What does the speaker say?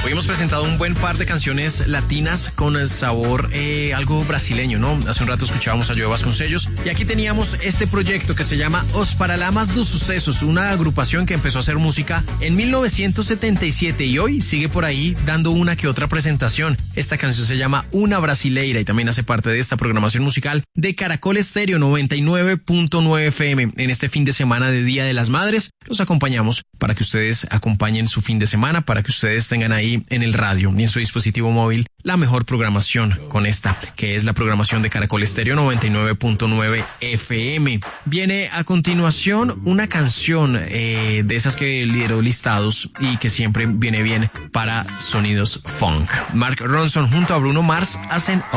Hoy hemos presentado un buen par de canciones latinas con sabor algo brasileño, ¿no? Hace un rato escuchábamos a Joe Vasconcellos y aquí teníamos este proyecto que se llama Os Paralamas dos Sucesos, una agrupación que empezó a hacer música en 1977 y hoy sigue por ahí dando una que otra presentación. Esta canción se llama Una Brasileira y también hace parte de esta programación musical de Caracol Estéreo 99.9 FM. En este fin de semana de Día de las Madres los acompañamos para que ustedes acompañen su fin de semana, para que ustedes tengan ahí en el radio y en su dispositivo móvil la mejor programación con esta, que es la programación de Caracol Estéreo 99.9 FM. Viene a continuación una canción de esas que lideró listados y que siempre viene bien para sonidos funk. Mark Ronson junto a Bruno Mars hacen